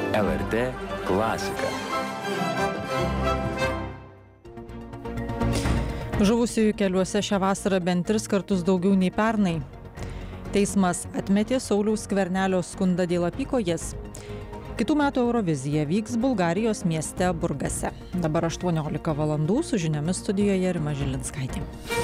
LRT klasika. Žuvusiųjų keliuose šią vasarą bent 3 kartus daugiau nei pernai. Teismas atmetė Sauliaus Skvernelio skundą dėl apykojės. Kitų metų Eurovizija vyks Bulgarijos mieste Burgase. Dabar 18 valandų, su žiniomis studijoje Rima Žilinskaitė.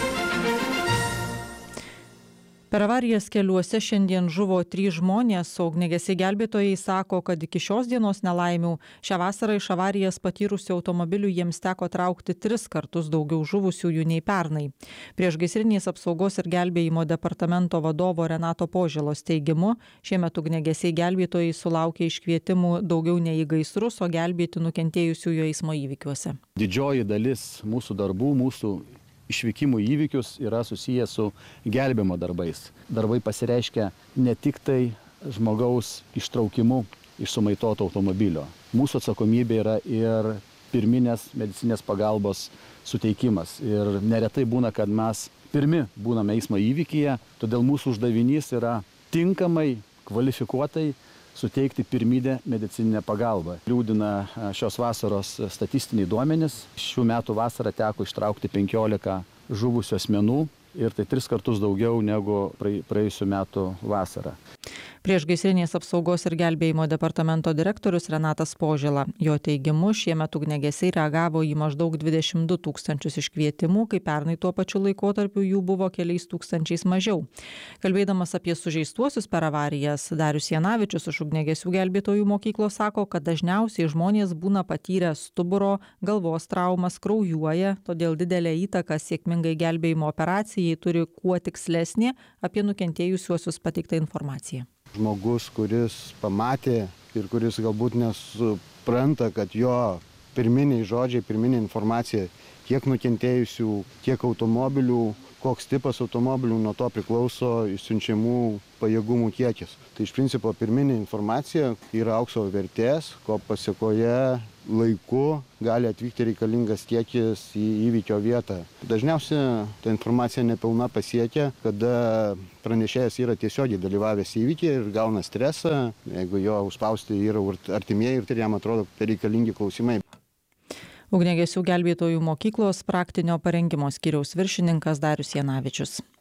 Per avarijas keliuose šiandien žuvo 3 žmonės, o ugniagesiai gelbėtojai sako, kad iki šios dienos nelaimių šią vasarą iš avarijas patyrusių automobilių jiems teko traukti 3 kartus daugiau žuvusiųjų nei pernai. Priešgaisrinės apsaugos ir gelbėjimo departamento vadovo Renato Požėlos teigimu, šiemet ugniagesiai gelbėtojai sulaukė iškvietimų daugiau nei į gaisrus, o gelbėti nukentėjusiųjų eismo įvykiuose. Didžioji dalis mūsų darbų, mūsų išvykimų įvykius yra susijęs su gelbėjimo darbais. Darbai pasireiškia ne tik tai žmogaus ištraukimu iš sumaitoto automobilio. Mūsų atsakomybė yra ir pirminės medicinės pagalbos suteikimas. Ir neretai būna, kad mes pirmi būname eismo įvykyje, todėl mūsų uždavinys yra tinkamai, kvalifikuotai suteikti pirminę medicininę pagalbą. Liūdina šios vasaros statistiniai duomenys. Šių metų vasarą teko ištraukti 15 žuvusių asmenų ir tai 3 kartus daugiau negu praėjusių metų vasarą. Priešgaisrinės apsaugos ir gelbėjimo departamento direktorius Renatas Požėla. Jo teigimu, šiemet ugniagesiai reagavo į maždaug 22 tūkstančius iškvietimų, kai pernai tuo pačiu laikotarpiu jų buvo keliais tūkstančiais mažiau. Kalbėdamas apie sužeistuosius per avarijas, Darius Janavičius iš ugniagesių gelbėtojų mokyklos sako, kad dažniausiai žmonės būna patyrę stuburo, galvos traumas, kraujuoja, todėl didelę įtaką sėkmingai gelbėjimo operacijai turi kuo tikslesnė apie nukentėjusiuosius pateikta informacija. Žmogus, kuris pamatė ir kuris galbūt nesupranta, kad jo pirminiai žodžiai, pirminė informacija tiek nukentėjusių, tiek automobilių, koks tipas automobilių, nuo to priklauso išsiunčiamų pajėgumų kiekis. Tai iš principo pirminė informacija yra aukso vertės, ko pasiekoje laiku gali atvykti reikalingas kiekis į įvykio vietą. Dažniausiai ta informacija nepilna pasiekia, kada pranešėjas yra tiesiogiai dalyvavęs įvykyje ir gauna stresą, jeigu jo užspausti yra artimieji ir tai jam atrodo reikalingi klausimai. Ugniagesių gelbėtojų mokyklos praktinio parengimo skyriaus viršininkas Darius Janavičius.